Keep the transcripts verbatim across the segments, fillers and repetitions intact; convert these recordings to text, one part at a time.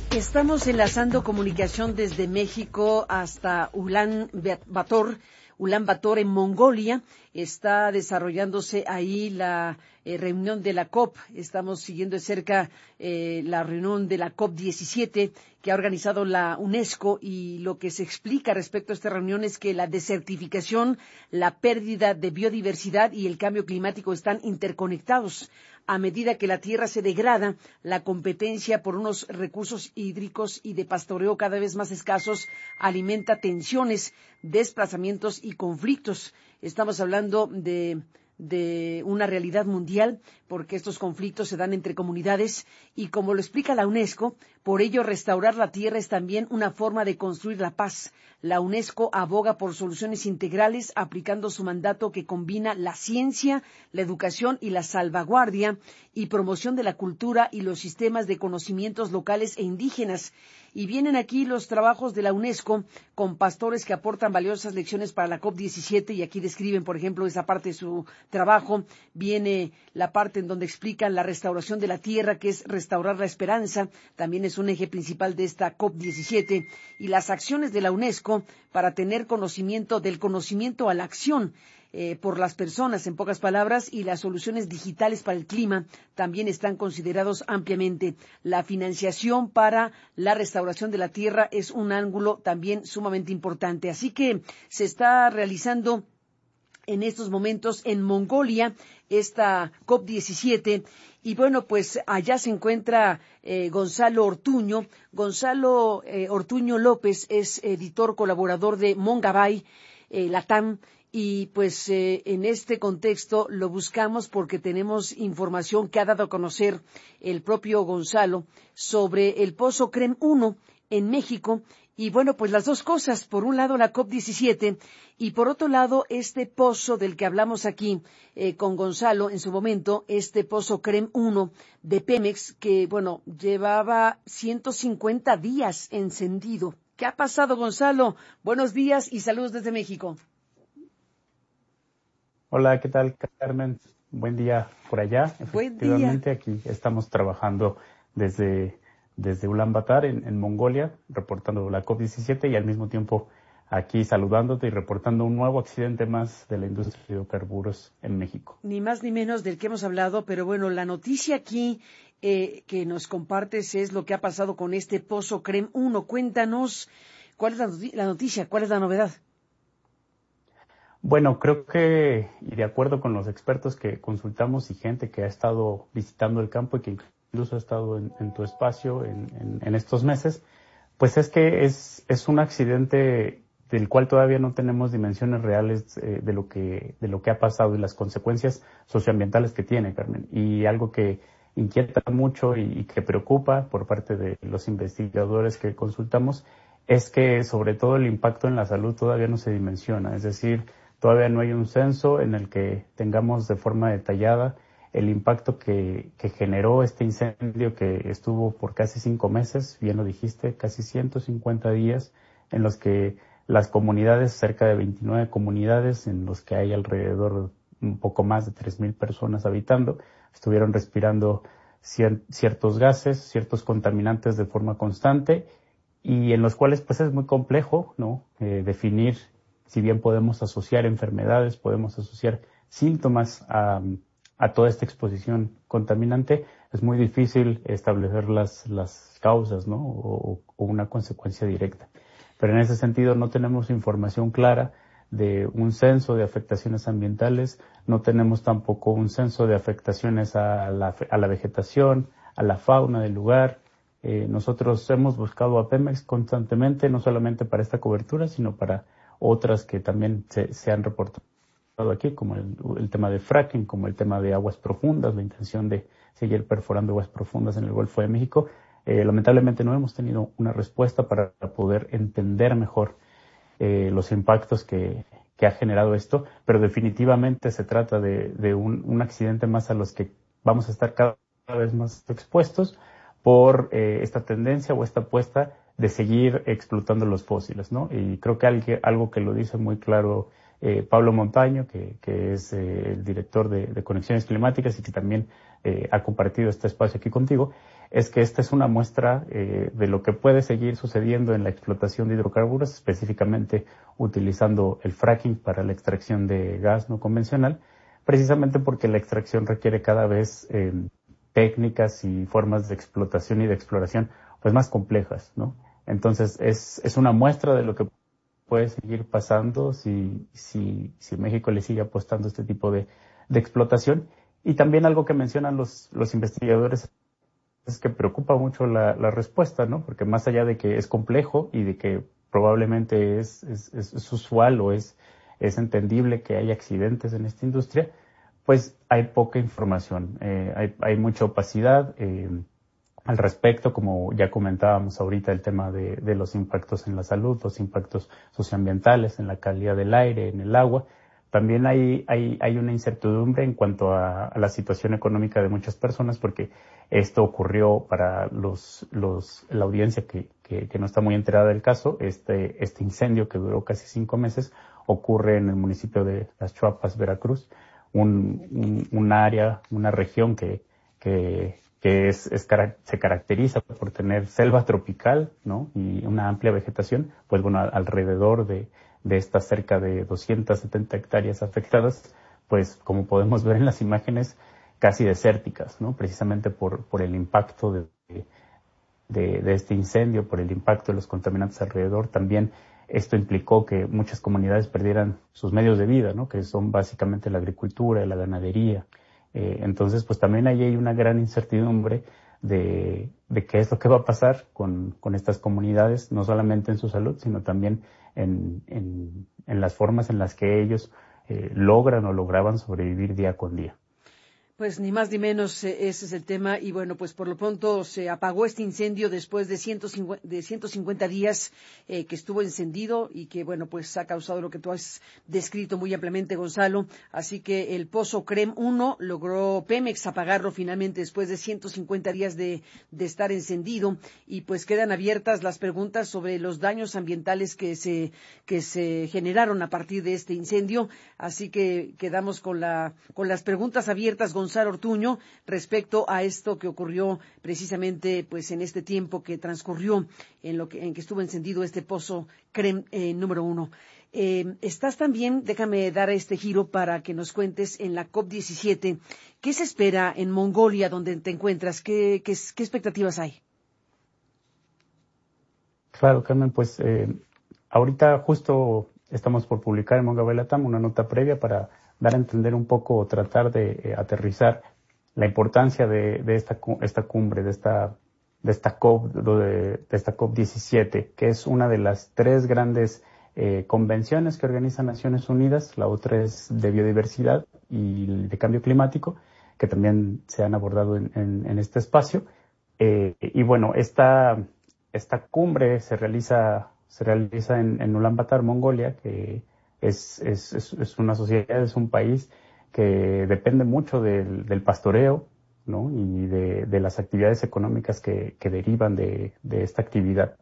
Estamos enlazando comunicación desde México hasta Ulan Bator, Ulan Bator en Mongolia. Está desarrollándose ahí la eh, reunión de la COP. Estamos siguiendo de cerca eh, la reunión de la COP diecisiete que ha organizado la UNESCO, y lo que se explica respecto a esta reunión es que la desertificación, la pérdida de biodiversidad y el cambio climático están interconectados. A medida que la tierra se degrada, la competencia por unos recursos hídricos y de pastoreo cada vez más escasos alimenta tensiones, desplazamientos y conflictos. Estamos hablando de, de una realidad mundial, porque estos conflictos se dan entre comunidades y, como lo explica la UNESCO, por ello restaurar la tierra es también una forma de construir la paz. La UNESCO aboga por soluciones integrales aplicando su mandato que combina la ciencia, la educación y la salvaguardia y promoción de la cultura y los sistemas de conocimientos locales e indígenas. Y vienen aquí los trabajos de la UNESCO con pastores que aportan valiosas lecciones para la COP diecisiete, y aquí describen, por ejemplo, esa parte de su trabajo. Viene la parte en donde explican la restauración de la tierra, que es restaurar la esperanza, también es un eje principal de esta COP diecisiete, y las acciones de la UNESCO para tener conocimiento del conocimiento a la acción. Eh, por las personas, en pocas palabras, y las soluciones digitales para el clima también están considerados ampliamente. La financiación para la restauración de la tierra es un ángulo también sumamente importante. Así que se está realizando en estos momentos en Mongolia esta COP diecisiete. Y bueno, pues allá se encuentra eh, Gonzalo Ortuño. Gonzalo eh, Ortuño López es editor colaborador de Mongabay, eh, Latam. Y pues eh, en este contexto lo buscamos porque tenemos información que ha dado a conocer el propio Gonzalo sobre el Pozo CREM uno en México. Y bueno, pues las dos cosas, por un lado la COP diecisiete y por otro lado este pozo del que hablamos aquí eh, con Gonzalo en su momento, este Pozo CREM uno de Pemex, que bueno, llevaba ciento cincuenta días encendido. ¿Qué ha pasado, Gonzalo? Buenos días y saludos desde México. Hola, ¿qué tal, Carmen? Buen día por allá. Buen Efectivamente, día. aquí estamos trabajando desde, desde Ulan Bator, en, en Mongolia, reportando la COP diecisiete y al mismo tiempo aquí saludándote y reportando un nuevo accidente más de la industria de hidrocarburos en México. Ni más ni menos del que hemos hablado, pero bueno, la noticia aquí eh, que nos compartes es lo que ha pasado con este Pozo CREM uno. Cuéntanos, ¿cuál es la, noti- la noticia? ¿Cuál es la novedad? Bueno, creo que, y de acuerdo con los expertos que consultamos y gente que ha estado visitando el campo y que incluso ha estado en, en tu espacio en, en, en estos meses, pues es que es, es un accidente del cual todavía no tenemos dimensiones reales eh, de lo que, de lo que ha pasado y las consecuencias socioambientales que tiene, Carmen. Y algo que inquieta mucho y, y que preocupa por parte de los investigadores que consultamos es que sobre todo el impacto en la salud todavía no se dimensiona. Es decir, todavía no hay un censo en el que tengamos de forma detallada el impacto que, que generó este incendio que estuvo por casi cinco meses, bien lo dijiste, casi ciento cincuenta días, en los que las comunidades, cerca de veintinueve comunidades, en los que hay alrededor un poco más de tres mil personas habitando, estuvieron respirando cier- ciertos gases, ciertos contaminantes de forma constante, y en los cuales pues es muy complejo, ¿no? Eh, definir. Si bien podemos asociar enfermedades, podemos asociar síntomas a, a toda esta exposición contaminante, es muy difícil establecer las, las causas, ¿no? O, o una consecuencia directa. Pero en ese sentido no tenemos información clara de un censo de afectaciones ambientales, no tenemos tampoco un censo de afectaciones a la, a la vegetación, a la fauna del lugar. Eh, nosotros hemos buscado a Pemex constantemente, no solamente para esta cobertura, sino para otras que también se, se han reportado aquí, como el, el tema de fracking, como el tema de aguas profundas, la intención de seguir perforando aguas profundas en el Golfo de México. Eh, lamentablemente no hemos tenido una respuesta para poder entender mejor eh, los impactos que, que ha generado esto, pero definitivamente se trata de, de un, un accidente más a los que vamos a estar cada vez más expuestos por eh, esta tendencia o esta apuesta de seguir explotando los fósiles, ¿no? Y creo que algo, algo que lo dice muy claro eh, Pablo Montaño, que, que es eh, el director de, de Conexiones Climáticas y que también eh, ha compartido este espacio aquí contigo, es que esta es una muestra eh, de lo que puede seguir sucediendo en la explotación de hidrocarburos, específicamente utilizando el fracking para la extracción de gas no convencional, precisamente porque la extracción requiere cada vez eh, técnicas y formas de explotación y de exploración pues más complejas, ¿no? Entonces es, es una muestra de lo que puede seguir pasando si, si, si México le sigue apostando a este tipo de, de explotación. Y también algo que mencionan los, los investigadores es que preocupa mucho la, la respuesta, ¿no? Porque más allá de que es complejo y de que probablemente es, es, es, es usual o es, es entendible que hay accidentes en esta industria, pues hay poca información, eh, hay, hay mucha opacidad eh, al respecto, como ya comentábamos ahorita el tema de, de los impactos en la salud, los impactos socioambientales, en la calidad del aire, en el agua. También hay, hay, hay una incertidumbre en cuanto a, a la situación económica de muchas personas, porque esto ocurrió para los, los, la audiencia que, que, que no está muy enterada del caso. Este, este incendio que duró casi cinco meses ocurre en el municipio de Las Chuapas, Veracruz, un, un, un área, una región que, que, que es, es, se caracteriza por tener selva tropical, ¿no? Y una amplia vegetación, pues bueno, alrededor de, de estas cerca de doscientas setenta hectáreas afectadas, pues como podemos ver en las imágenes, casi desérticas, ¿no? Precisamente por, por el impacto de, de, de este incendio, por el impacto de los contaminantes alrededor. También esto implicó que muchas comunidades perdieran sus medios de vida, ¿no? Que son básicamente la agricultura y la ganadería. Eh, entonces, pues también ahí hay una gran incertidumbre de, de qué es lo que va a pasar con, con estas comunidades, no solamente en su salud, sino también en, en, en las formas en las que ellos eh, logran o lograban sobrevivir día con día. Pues ni más ni menos eh, ese es el tema y bueno, pues por lo pronto se apagó este incendio después de ciento cincuenta, de ciento cincuenta días eh, que estuvo encendido y que bueno, pues ha causado lo que tú has descrito muy ampliamente, Gonzalo. Así que el pozo CREM uno logró Pemex apagarlo finalmente después de ciento cincuenta días de, de estar encendido y pues quedan abiertas las preguntas sobre los daños ambientales que se, que se generaron a partir de este incendio. Así que quedamos con la, con las preguntas abiertas, Gonzalo. Gonzalo Ortuño, respecto a esto que ocurrió precisamente pues en este tiempo que transcurrió en lo que en que estuvo encendido este pozo CREM eh, número uno. Eh, estás también, déjame dar este giro para que nos cuentes en la COP diecisiete, ¿qué se espera en Mongolia donde te encuentras? ¿Qué, qué, qué expectativas hay? Claro, Carmen, pues eh, ahorita justo estamos por publicar en Mongabelatam una nota previa para dar a entender un poco o tratar de eh, aterrizar la importancia de, de esta, esta cumbre, de esta, de esta COP, de, de esta COP diecisiete, que es una de las tres grandes eh, convenciones que organiza Naciones Unidas. La otra es de biodiversidad y de cambio climático, que también se han abordado en, en, en este espacio. Eh, y bueno, esta, esta cumbre se realiza, se realiza en, en Ulaanbaatar, Mongolia, que Es, es, es una sociedad, es un país que depende mucho del, del pastoreo, ¿no? Y de, de las actividades económicas que, que derivan de, de esta actividad.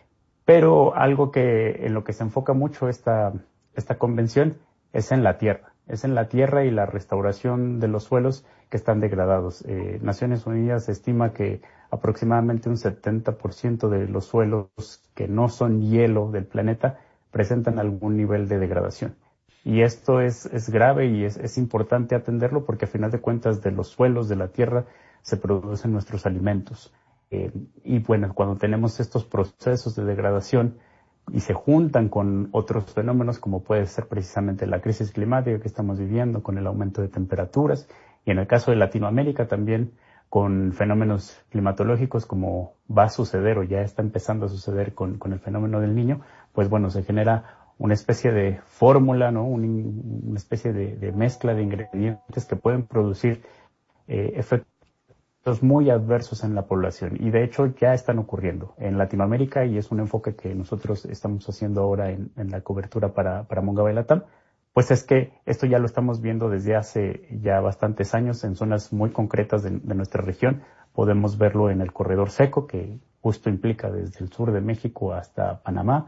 Pero algo que en lo que se enfoca mucho esta, esta convención es en la tierra, es en la tierra y la restauración de los suelos que están degradados. Eh, Naciones Unidas estima que aproximadamente un setenta por ciento de los suelos que no son hielo del planeta presentan algún nivel de degradación. Y esto es, es grave y es, es importante atenderlo porque a final de cuentas de los suelos, de la tierra, se producen nuestros alimentos. Eh, y bueno, cuando tenemos estos procesos de degradación y se juntan con otros fenómenos como puede ser precisamente la crisis climática que estamos viviendo, con el aumento de temperaturas, y en el caso de Latinoamérica también con fenómenos climatológicos como va a suceder o ya está empezando a suceder con, con el fenómeno del Niño, pues bueno, se genera una especie de fórmula, ¿no? Un, una especie de, de mezcla de ingredientes que pueden producir eh, efectos muy adversos en la población. Y de hecho ya están ocurriendo en Latinoamérica y es un enfoque que nosotros estamos haciendo ahora en, en la cobertura para, para Mongabelatam. Pues es que esto ya lo estamos viendo desde hace ya bastantes años en zonas muy concretas de, de nuestra región. Podemos verlo en el corredor seco, que justo implica desde el sur de México hasta Panamá,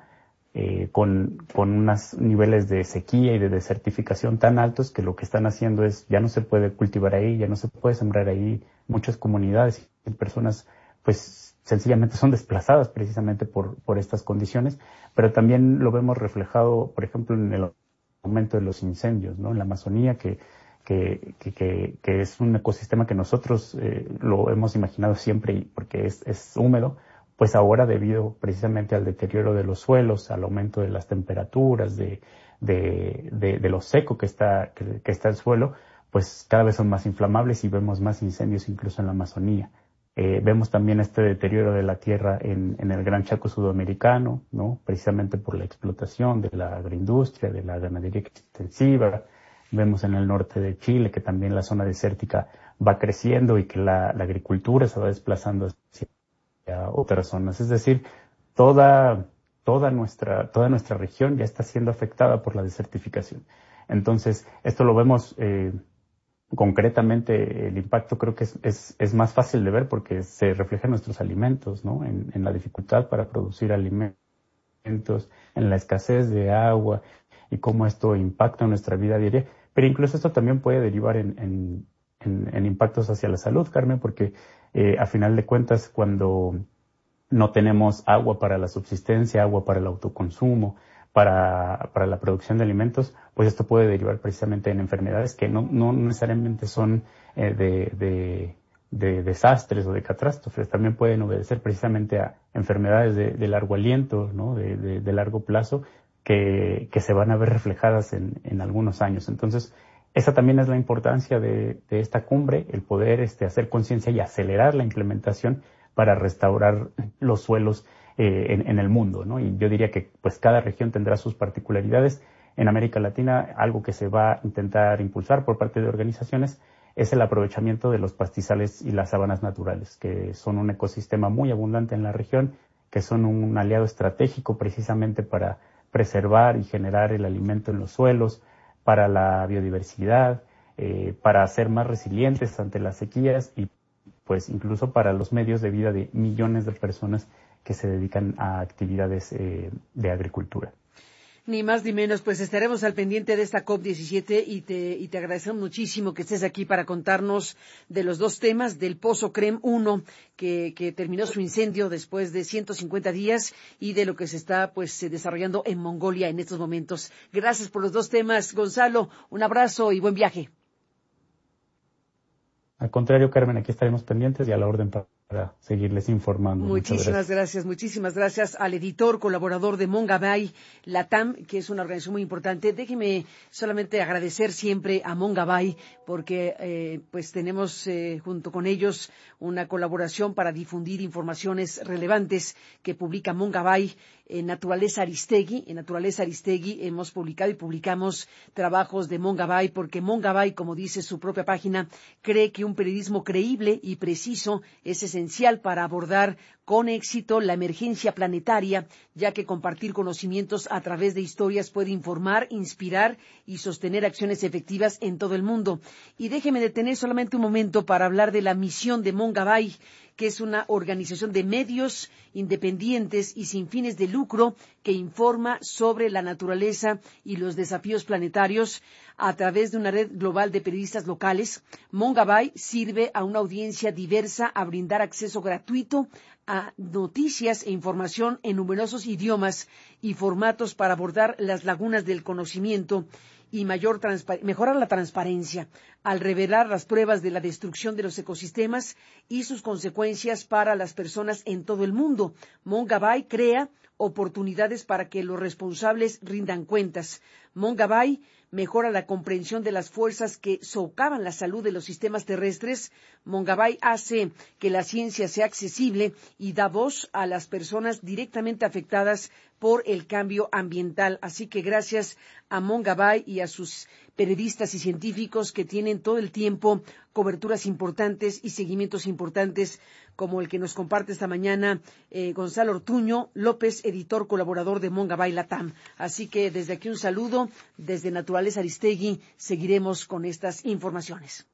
eh, con, con unos niveles de sequía y de desertificación tan altos que lo que están haciendo es ya no se puede cultivar ahí, ya no se puede sembrar ahí. Muchas comunidades y personas pues sencillamente son desplazadas precisamente por, por estas condiciones, pero también lo vemos reflejado, por ejemplo, en el aumento de los incendios, ¿no? En la Amazonía, que, que, que, que es un ecosistema que nosotros eh, lo hemos imaginado siempre porque es, es húmedo, pues ahora debido precisamente al deterioro de los suelos, al aumento de las temperaturas, de, de, de, de lo seco que está, que, que está el suelo, pues cada vez son más inflamables y vemos más incendios incluso en la Amazonía. Eh, vemos también este deterioro de la tierra en, en el Gran Chaco sudamericano, ¿no? Precisamente por la explotación de la agroindustria, de la ganadería extensiva. Vemos en el norte de Chile que también la zona desértica va creciendo y que la, la agricultura se va desplazando hacia otras zonas. Es decir, toda, toda nuestra, toda nuestra región ya está siendo afectada por la desertificación. Entonces, esto lo vemos, eh, concretamente el impacto creo que es, es, es más fácil de ver porque se refleja en nuestros alimentos, ¿no? En, en la dificultad para producir alimentos, en la escasez de agua y cómo esto impacta en nuestra vida diaria. Pero incluso esto también puede derivar en, en, en, en impactos hacia la salud, Carmen, porque eh, a final de cuentas cuando no tenemos agua para la subsistencia, agua para el autoconsumo, para, para la producción de alimentos, pues esto puede derivar precisamente en enfermedades que no, no necesariamente son eh, de, de, de desastres o de catástrofes, también pueden obedecer precisamente a enfermedades de, de largo aliento, ¿no? de, de, de largo plazo, que, que se van a ver reflejadas en, en algunos años. Entonces, esa también es la importancia de, de esta cumbre, el poder este, hacer conciencia y acelerar la implementación para restaurar los suelos eh, en, en el mundo, ¿no? Y yo diría que pues cada región tendrá sus particularidades. En América Latina, algo que se va a intentar impulsar por parte de organizaciones es el aprovechamiento de los pastizales y las sabanas naturales, que son un ecosistema muy abundante en la región, que son un aliado estratégico precisamente para preservar y generar el alimento en los suelos, para la biodiversidad, eh, para ser más resilientes ante las sequías y pues incluso para los medios de vida de millones de personas que se dedican a actividades eh, de agricultura. Ni más ni menos, pues estaremos al pendiente de esta COP diecisiete y te, y te agradecemos muchísimo que estés aquí para contarnos de los dos temas, del Pozo Crem uno, que, que terminó su incendio después de ciento cincuenta días, y de lo que se está pues desarrollando en Mongolia en estos momentos. Gracias por los dos temas, Gonzalo. Un abrazo y buen viaje. Al contrario, Carmen, aquí estaremos pendientes y a la orden para seguirles informando. Muchísimas gracias. gracias, muchísimas gracias al editor, colaborador de Mongabay Latam, que es una organización muy importante. Déjeme solamente agradecer siempre a Mongabay, porque eh, pues tenemos eh, junto con ellos una colaboración para difundir informaciones relevantes que publica Mongabay en Naturaleza Aristegui. En Naturaleza Aristegui hemos publicado y publicamos trabajos de Mongabay, porque Mongabay, como dice su propia página, cree que un periodismo creíble y preciso es esencial para abordar con éxito la emergencia planetaria, ya que compartir conocimientos a través de historias puede informar, inspirar y sostener acciones efectivas en todo el mundo. Y déjeme detener solamente un momento para hablar de la misión de Mongabay, que es una organización de medios independientes y sin fines de lucro que informa sobre la naturaleza y los desafíos planetarios a través de una red global de periodistas locales. Mongabay sirve a una audiencia diversa a brindar acceso gratuito a noticias e información en numerosos idiomas y formatos para abordar las lagunas del conocimiento y mayor mejorar la transparencia al revelar las pruebas de la destrucción de los ecosistemas y sus consecuencias para las personas en todo el mundo. Mongabay crea oportunidades para que los responsables rindan cuentas. Mongabay mejora la comprensión de las fuerzas que socavan la salud de los sistemas terrestres. Mongabay hace que la ciencia sea accesible y da voz a las personas directamente afectadas por el cambio ambiental. Así que gracias a Mongabay y a sus periodistas y científicos que tienen todo el tiempo coberturas importantes y seguimientos importantes, como el que nos comparte esta mañana eh, Gonzalo Ortuño López, editor colaborador de Mongabay Latam. Así que desde aquí un saludo, desde Naturaleza Aristegui seguiremos con estas informaciones.